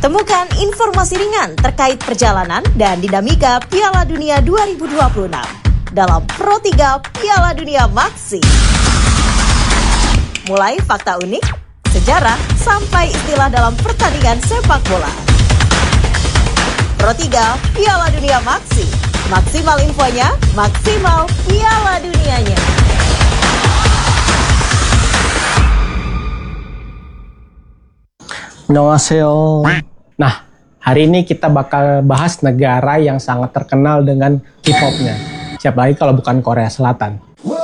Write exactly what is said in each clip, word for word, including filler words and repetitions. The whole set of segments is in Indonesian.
Temukan informasi ringan terkait perjalanan dan dinamika Piala Dunia dua ribu dua puluh enam dalam Pro tiga Piala Dunia Maxi. Mulai fakta unik, sejarah, sampai istilah dalam pertandingan sepak bola. Pro tiga Piala Dunia Maxi. Maksimal infonya, maksimal Piala Dunianya. Annyeonghaseyo. Nah, hari ini kita bakal bahas negara yang sangat terkenal dengan K-popnya. Siapa lagi kalau bukan Korea Selatan.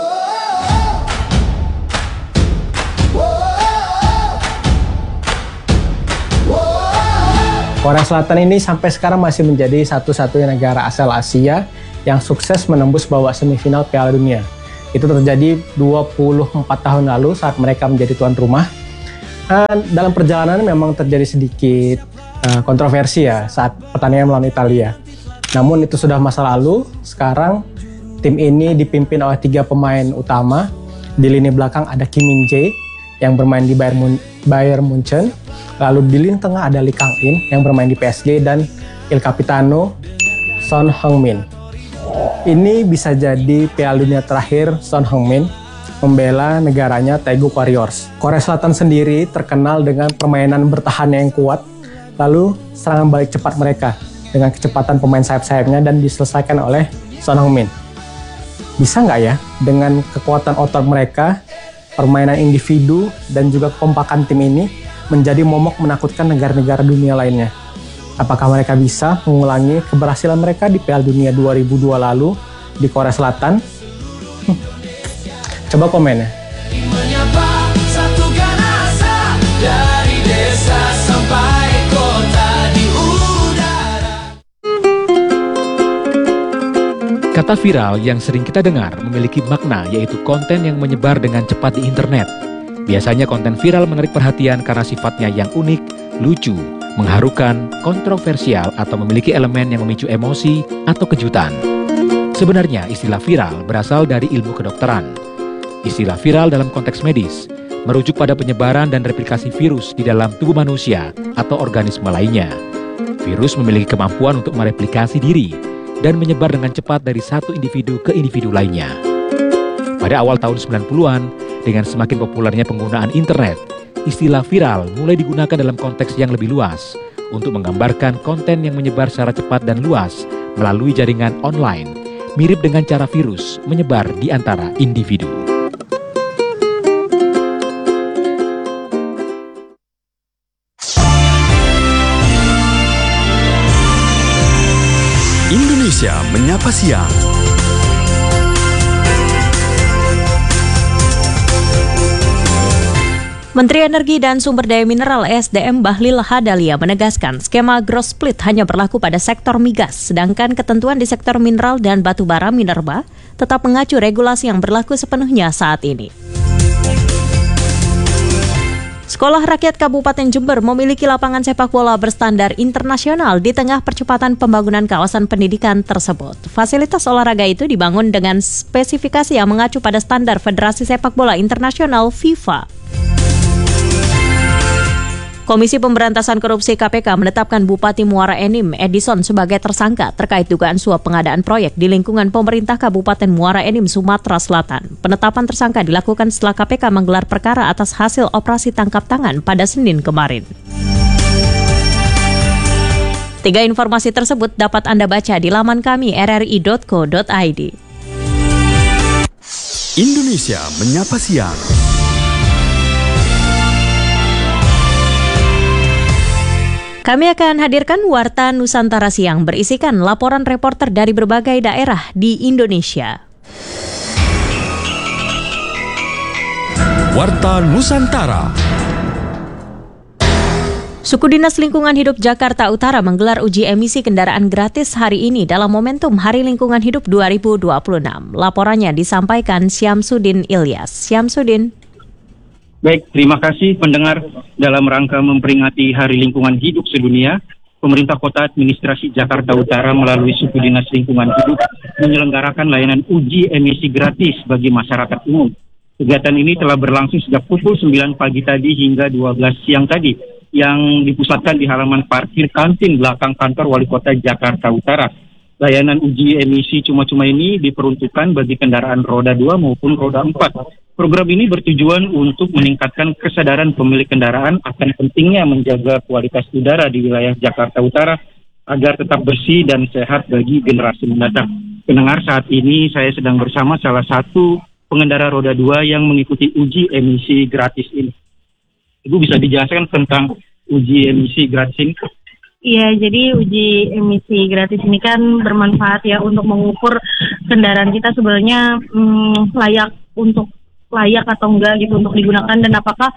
Korea Selatan ini sampai sekarang masih menjadi satu-satunya negara asal Asia yang sukses menembus babak semifinal Piala Dunia. Itu terjadi dua puluh empat tahun lalu saat mereka menjadi tuan rumah. Dan dalam perjalanan memang terjadi sedikit uh, kontroversi ya saat pertandingan melawan Italia. Namun itu sudah masa lalu. Sekarang tim ini dipimpin oleh tiga pemain utama. Di lini belakang ada Kim Min Jae yang bermain di Bayern, Mun Bayern Munchen. Lalu di lini tengah ada Lee Kang In yang bermain di P S G dan Il Capitano Son Heung-min. Ini bisa jadi Piala Dunia terakhir Son Heung-min membela negaranya Taeguk Warriors. Korea Selatan sendiri terkenal dengan permainan bertahan yang kuat, lalu serangan balik cepat mereka dengan kecepatan pemain sayap-sayapnya dan diselesaikan oleh Son Heung-min. Bisa nggak ya dengan kekuatan otot mereka, permainan individu dan juga kekompakan tim ini menjadi momok menakutkan negara-negara dunia lainnya? Apakah mereka bisa mengulangi keberhasilan mereka di Piala Dunia dua ribu dua lalu di Korea Selatan? Hm. Coba komen ya. Menyapa satu ganasa dari desa sampai kota di udara. Kata viral yang sering kita dengar memiliki makna, yaitu konten yang menyebar dengan cepat di internet. Biasanya konten viral menarik perhatian karena sifatnya yang unik, lucu, mengharukan, kontroversial, atau memiliki elemen yang memicu emosi atau kejutan. Sebenarnya istilah viral berasal dari ilmu kedokteran. Istilah viral dalam konteks medis merujuk pada penyebaran dan replikasi virus di dalam tubuh manusia atau organisme lainnya. Virus memiliki kemampuan untuk mereplikasi diri dan menyebar dengan cepat dari satu individu ke individu lainnya. Pada awal tahun sembilan puluhan, dengan semakin populernya penggunaan internet, istilah viral mulai digunakan dalam konteks yang lebih luas untuk menggambarkan konten yang menyebar secara cepat dan luas melalui jaringan online, mirip dengan cara virus menyebar di antara individu. Indonesia Menyapa Siang. Menteri Energi dan Sumber Daya Mineral S D M Bahlil Lahadalia menegaskan skema growth split hanya berlaku pada sektor migas, sedangkan ketentuan di sektor mineral dan batubara minerba tetap mengacu regulasi yang berlaku sepenuhnya saat ini. Sekolah Rakyat Kabupaten Jember memiliki lapangan sepak bola berstandar internasional di tengah percepatan pembangunan kawasan pendidikan tersebut. Fasilitas olahraga itu dibangun dengan spesifikasi yang mengacu pada standar Federasi Sepak Bola Internasional FIFA. Komisi Pemberantasan Korupsi K P K menetapkan Bupati Muara Enim Edison sebagai tersangka terkait dugaan suap pengadaan proyek di lingkungan pemerintah Kabupaten Muara Enim, Sumatera Selatan. Penetapan tersangka dilakukan setelah K P K menggelar perkara atas hasil operasi tangkap tangan pada Senin kemarin. Tiga informasi tersebut dapat Anda baca di laman kami r r i dot co dot i d. Indonesia Menyapa Siang. Kami akan hadirkan Warta Nusantara Siang berisikan laporan reporter dari berbagai daerah di Indonesia. Warta Nusantara. Suku Dinas Lingkungan Hidup Jakarta Utara menggelar uji emisi kendaraan gratis hari ini dalam momentum Hari Lingkungan Hidup dua ribu dua puluh enam. Laporannya disampaikan Syamsuddin Ilyas. Syamsuddin. Baik, terima kasih pendengar. Dalam rangka memperingati Hari Lingkungan Hidup Sedunia, Pemerintah Kota Administrasi Jakarta Utara melalui Suku Dinas Lingkungan Hidup menyelenggarakan layanan uji emisi gratis bagi masyarakat umum. Kegiatan ini telah berlangsung sejak pukul sembilan pagi tadi hingga dua belas siang tadi. yang dipusatkan di halaman parkir kantin belakang kantor Wali Kota Jakarta Utara. Layanan uji emisi cuma-cuma ini diperuntukkan bagi kendaraan roda dua maupun roda empat. Program ini bertujuan untuk meningkatkan kesadaran pemilik kendaraan akan pentingnya menjaga kualitas udara di wilayah Jakarta Utara agar tetap bersih dan sehat bagi generasi mendatang. Pendengar, saat ini saya sedang bersama salah satu pengendara roda dua yang mengikuti uji emisi gratis ini. Ibu bisa dijelaskan tentang uji emisi gratis ini? Iya, jadi uji emisi gratis ini kan bermanfaat ya untuk mengukur kendaraan kita sebenarnya hmm, layak untuk layak atau enggak gitu untuk digunakan dan apakah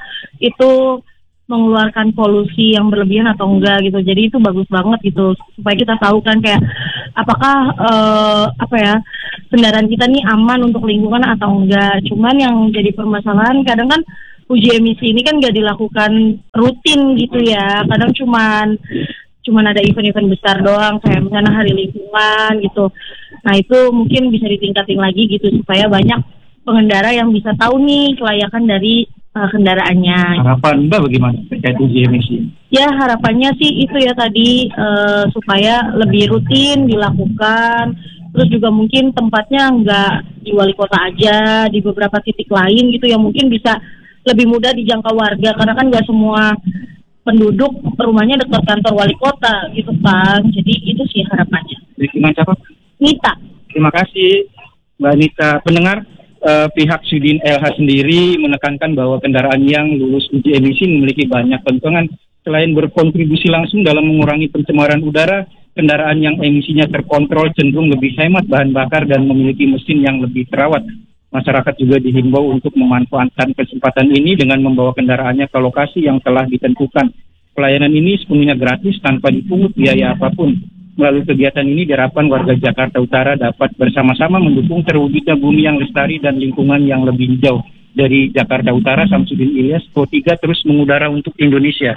itu mengeluarkan polusi yang berlebihan atau enggak gitu. Jadi itu bagus banget gitu supaya kita tahu kan kayak apakah uh, apa ya kendaraan kita nih aman untuk lingkungan atau enggak. Cuman yang jadi permasalahan kadang kan uji emisi ini kan nggak dilakukan rutin gitu ya. Kadang cuman cuman ada event-event besar doang kayak misalnya hari lingkungan gitu. Nah itu mungkin bisa ditingkatin lagi gitu supaya banyak pengendara yang bisa tahu nih kelayakan dari uh, kendaraannya. Harapan Mbak bagaimana terkait uji emisi? Ya harapannya sih itu ya tadi uh, supaya lebih rutin dilakukan. Terus juga mungkin tempatnya nggak di wali kota aja, di beberapa titik lain gitu yang mungkin bisa lebih mudah dijangkau warga karena kan nggak semua penduduk rumahnya dekat kantor wali kota gitu kan. Jadi itu sih harapannya. Dengan siapa? Nita. Terima kasih Mbak Nita. Pendengar, eh, pihak Sudin L H sendiri menekankan bahwa kendaraan yang lulus uji emisi memiliki banyak keuntungan. Selain berkontribusi langsung dalam mengurangi pencemaran udara, kendaraan yang emisinya terkontrol cenderung lebih hemat bahan bakar dan memiliki mesin yang lebih terawat. Masyarakat juga dihimbau untuk memanfaatkan kesempatan ini dengan membawa kendaraannya ke lokasi yang telah ditentukan. Pelayanan ini sepenuhnya gratis tanpa dipungut biaya apapun. Melalui kegiatan ini diharapkan warga Jakarta Utara dapat bersama-sama mendukung terwujudnya bumi yang lestari dan lingkungan yang lebih hijau. Dari Jakarta Utara, Samsudin Ilyas, Pro tiga terus mengudara untuk Indonesia.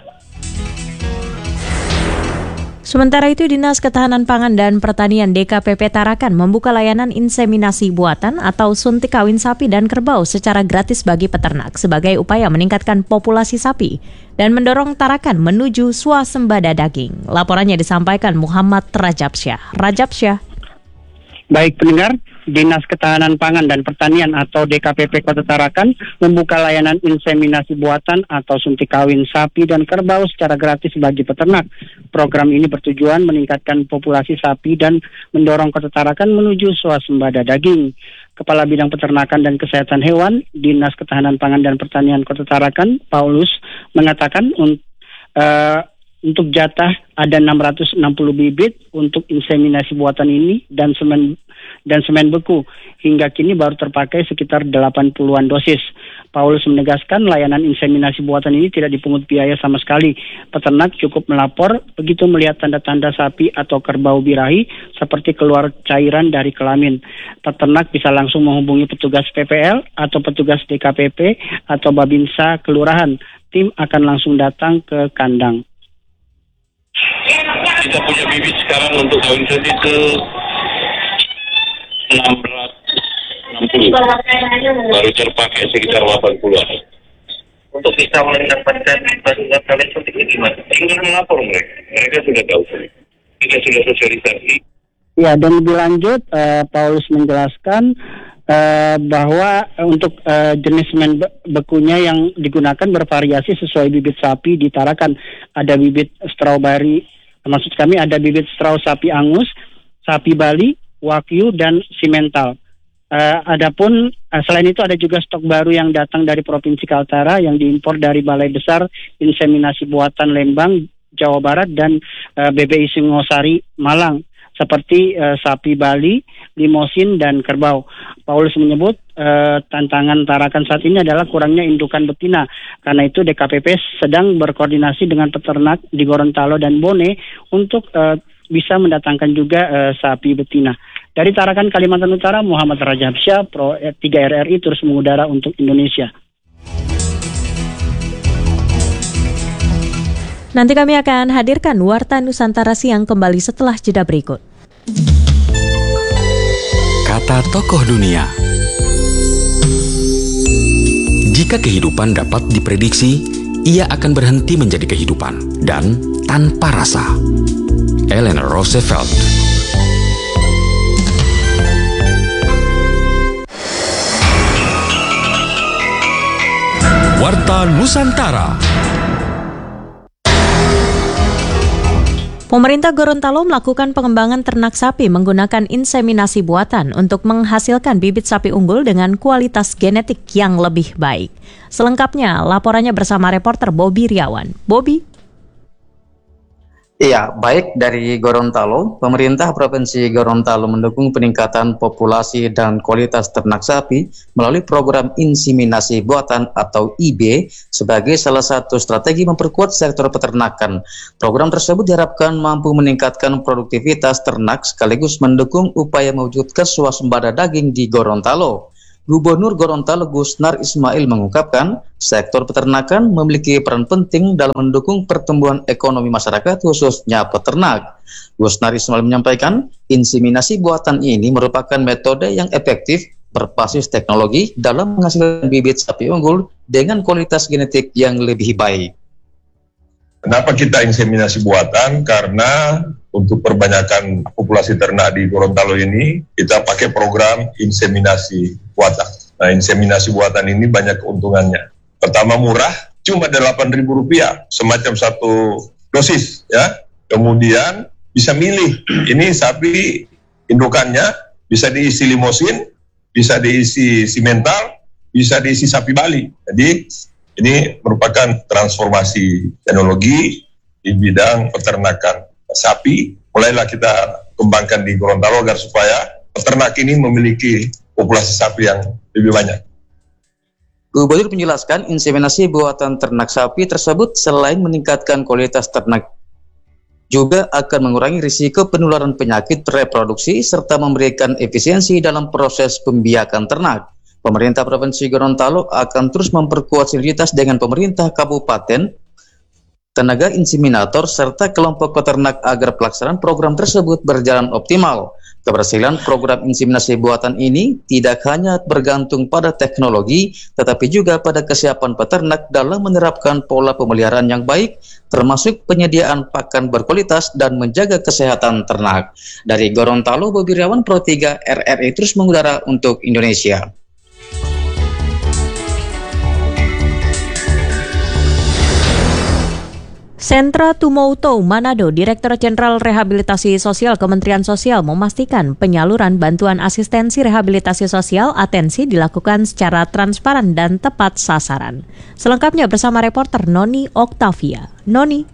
Sementara itu, Dinas Ketahanan Pangan dan Pertanian D K P P Tarakan membuka layanan inseminasi buatan atau suntik kawin sapi dan kerbau secara gratis bagi peternak sebagai upaya meningkatkan populasi sapi dan mendorong Tarakan menuju swasembada daging. Laporannya disampaikan Muhammad Rajabsyah. Rajabsyah. Baik pendengar, Dinas Ketahanan Pangan dan Pertanian atau D K P P Kota Tarakan membuka layanan inseminasi buatan atau suntik kawin sapi dan kerbau secara gratis bagi peternak. Program ini bertujuan meningkatkan populasi sapi dan mendorong Kota Tarakan menuju swasembada daging. Kepala Bidang Peternakan dan Kesehatan Hewan, Dinas Ketahanan Pangan dan Pertanian Kota Tarakan, Paulus, mengatakan un- uh, untuk jatah ada enam ratus enam puluh bibit untuk inseminasi buatan ini dan semen dan semen beku. Hingga kini baru terpakai sekitar delapan puluhan dosis. Paulus menegaskan layanan inseminasi buatan ini tidak dipungut biaya sama sekali. Peternak cukup melapor begitu melihat tanda-tanda sapi atau kerbau birahi seperti keluar cairan dari kelamin. Peternak bisa langsung menghubungi petugas P P L atau petugas D K P P atau Babinsa Kelurahan. Tim akan langsung datang ke kandang. Kita punya bibit sekarang untuk kawin sapi itu enam ratus enam puluh, baru terpakai sekitar delapan puluhan. Untuk bisa mendapatkan bantuan kawin suntik ini gimana? Sudah melapor mereka, mereka sudah tahu. Kita sudah sosialisasi. Ya, dan lebih lanjut, uh, Paulus menjelaskan uh, bahwa untuk uh, jenis semen be- bekunya yang digunakan bervariasi sesuai bibit sapi di Tarakan. Ada bibit strawberry, maksud kami ada bibit straw sapi angus, sapi Bali, Wagyu, dan simental. Uh, adapun uh, selain itu ada juga stok baru yang datang dari Provinsi Kaltara yang diimpor dari Balai Besar Inseminasi Buatan Lembang, Jawa Barat, dan uh, B B I Singosari, Malang, seperti uh, sapi Bali, limosin, dan kerbau. Paulus menyebut uh, tantangan Tarakan saat ini adalah kurangnya indukan betina. Karena itu D K P P sedang berkoordinasi dengan peternak di Gorontalo dan Bone untuk uh, bisa mendatangkan juga uh, sapi betina. Dari Tarakan, Kalimantan Utara, Muhammad Rajabsyah, Pro tiga R R I terus mengudara untuk Indonesia. Nanti kami akan hadirkan Warta Nusantara Siang kembali setelah jeda berikut. Kata tokoh dunia. Jika kehidupan dapat diprediksi, ia akan berhenti menjadi kehidupan dan tanpa rasa. Eleanor Roosevelt. Warta Nusantara. Pemerintah Gorontalo melakukan pengembangan ternak sapi menggunakan inseminasi buatan untuk menghasilkan bibit sapi unggul dengan kualitas genetik yang lebih baik. Selengkapnya, laporannya bersama reporter Bobby Riawan. Bobby? Iya, baik dari Gorontalo, pemerintah Provinsi Gorontalo mendukung peningkatan populasi dan kualitas ternak sapi melalui program inseminasi buatan atau I B sebagai salah satu strategi memperkuat sektor peternakan. Program tersebut diharapkan mampu meningkatkan produktivitas ternak sekaligus mendukung upaya mewujudkan swasembada daging di Gorontalo. Gubernur Gorontalo Gusnar Ismail mengungkapkan, sektor peternakan memiliki peran penting dalam mendukung pertumbuhan ekonomi masyarakat khususnya peternak. Gusnar Ismail menyampaikan, inseminasi buatan ini merupakan metode yang efektif berbasis teknologi dalam menghasilkan bibit sapi unggul dengan kualitas genetik yang lebih baik. Kenapa kita inseminasi buatan? Karena untuk perbanyakan populasi ternak di Gorontalo ini, kita pakai program inseminasi buatan. Nah, inseminasi buatan ini banyak keuntungannya. Pertama murah, cuma delapan ribu rupiah, semacam satu dosis, ya. Kemudian bisa milih, ini sapi indukannya bisa diisi limosin, bisa diisi simental, bisa diisi sapi Bali. Jadi ini merupakan transformasi teknologi di bidang peternakan sapi. Mulailah kita kembangkan di Gorontalo agar supaya peternak ini memiliki populasi sapi yang lebih banyak. Gubernur menjelaskan inseminasi buatan ternak sapi tersebut selain meningkatkan kualitas ternak, juga akan mengurangi risiko penularan penyakit reproduksi serta memberikan efisiensi dalam proses pembiakan ternak. Pemerintah Provinsi Gorontalo akan terus memperkuat sinergitas dengan pemerintah kabupaten, tenaga inseminator, serta kelompok peternak agar pelaksanaan program tersebut berjalan optimal. Keberhasilan program inseminasi buatan ini tidak hanya bergantung pada teknologi, tetapi juga pada kesiapan peternak dalam menerapkan pola pemeliharaan yang baik, termasuk penyediaan pakan berkualitas dan menjaga kesehatan ternak. Dari Gorontalo, Bobby Riawan, Pro tiga R R I terus mengudara untuk Indonesia. Sentra Tumouto Manado, Direktur Jenderal Rehabilitasi Sosial Kementerian Sosial memastikan penyaluran bantuan asistensi rehabilitasi sosial atensi dilakukan secara transparan dan tepat sasaran. Selengkapnya bersama reporter Noni Oktavia. Noni.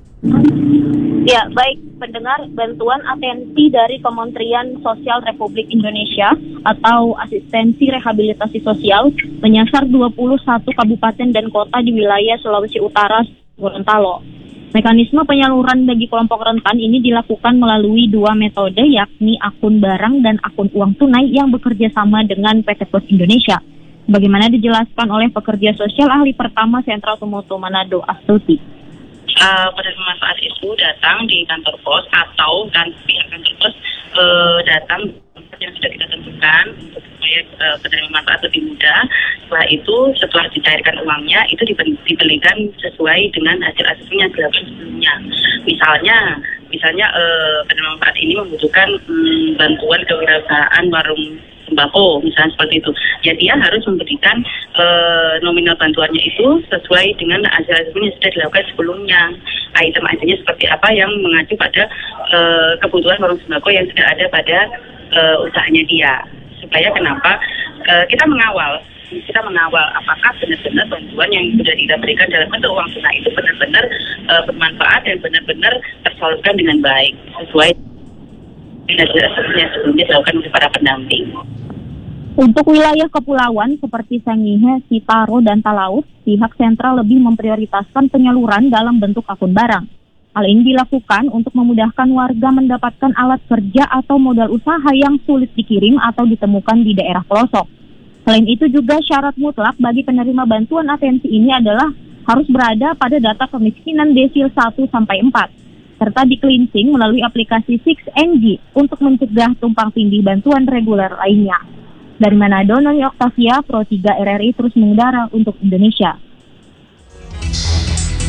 Ya, baik pendengar, bantuan atensi dari Kementerian Sosial Republik Indonesia atau asistensi rehabilitasi sosial menyasar dua puluh satu kabupaten dan kota di wilayah Sulawesi Utara, Gorontalo. Mekanisme penyaluran bagi kelompok rentan ini dilakukan melalui dua metode, yakni akun barang dan akun uang tunai yang bekerja sama dengan P T Pos Indonesia. Bagaimana dijelaskan oleh pekerja sosial ahli pertama Sentra Tumouto Manado, Astuti. Uh, penerima manfaat itu datang di kantor pos atau dan pihak kantor pos uh, datang yang sudah kita tentukan untuk supaya uh, penerima manfaat lebih mudah. Setelah itu, setelah dicairkan uangnya, itu dibelikan sesuai dengan hasil-hasil yang dilakukan sebelumnya. Misalnya, misalnya uh, penerima manfaat ini membutuhkan um, bantuan kewirausahaan warung sembako, misalnya seperti itu. Ya, dia harus memberikan uh, nominal bantuannya itu sesuai dengan hasil-hasil yang sudah dilakukan sebelumnya. Item-itemnya seperti apa yang mengacu pada uh, kebutuhan warung sembako yang sudah ada pada uh, usahanya dia. Supaya kenapa? Uh, kita mengawal, kita mengawal apakah benar-benar bantuan yang sudah kita berikan dalam bentuk uang tunai itu benar-benar uh, bermanfaat dan benar-benar tersalurkan dengan baik sesuai dengan hasil yang sebelumnya dilakukan oleh para pendamping. Untuk wilayah kepulauan seperti Sangihe, Sitaro, dan Talaut, pihak sentral lebih memprioritaskan penyaluran dalam bentuk akun barang. Hal ini dilakukan untuk memudahkan warga mendapatkan alat kerja atau modal usaha yang sulit dikirim atau ditemukan di daerah pelosok. Selain itu juga syarat mutlak bagi penerima bantuan atensi ini adalah harus berada pada data kemiskinan desil satu sampai empat, serta di-cleansing melalui aplikasi enam N G untuk mencegah tumpang tindih bantuan reguler lainnya. Dari Manado, Noni Oktavia, Pro tiga R R I terus mengudara untuk Indonesia.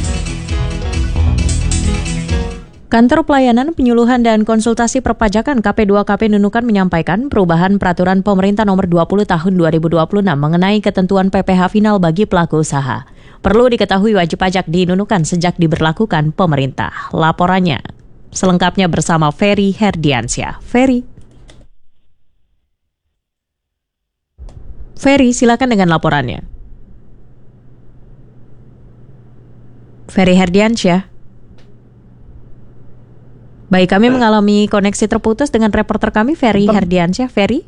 Kantor Pelayanan Penyuluhan dan Konsultasi Perpajakan K P dua K P Nunukan menyampaikan perubahan peraturan pemerintah nomor dua puluh tahun dua ribu dua puluh enam mengenai ketentuan P P H final bagi pelaku usaha. Perlu diketahui wajib pajak di Nunukan sejak diberlakukan pemerintah. Laporannya selengkapnya bersama Ferry Herdiansyah. Ferry. Ferry, silakan dengan laporannya. Ferry Herdiansyah. Baik, kami mengalami koneksi terputus dengan reporter kami, Ferry Herdiansyah. Ferry?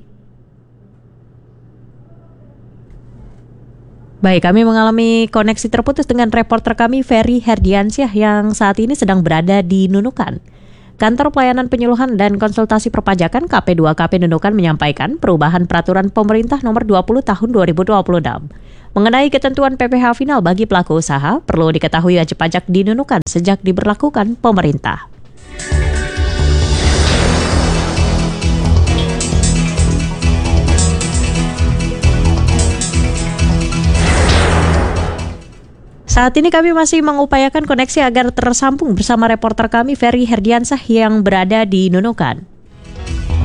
Baik, kami mengalami koneksi terputus dengan reporter kami, Ferry Herdiansyah, yang saat ini sedang berada di Nunukan. Kantor Pelayanan Penyuluhan dan Konsultasi Perpajakan K P dua K P Nunukan menyampaikan perubahan peraturan pemerintah nomor dua puluh tahun dua ribu dua puluh enam. Mengenai ketentuan P P H final bagi pelaku usaha, perlu diketahui wajib pajak di Nunukan sejak diberlakukan pemerintah. Saat ini kami masih mengupayakan koneksi agar tersambung bersama reporter kami Ferry Herdiansyah yang berada di Nunukan.